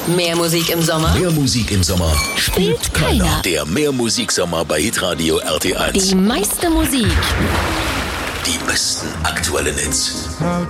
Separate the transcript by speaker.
Speaker 1: Mehr Musik im Sommer
Speaker 2: Mehr Musik im Sommer
Speaker 1: spielt keiner.
Speaker 2: Der Mehrmusiksommer bei Hitradio RT1.
Speaker 1: Die meiste Musik.
Speaker 2: Die besten aktuellen Hits.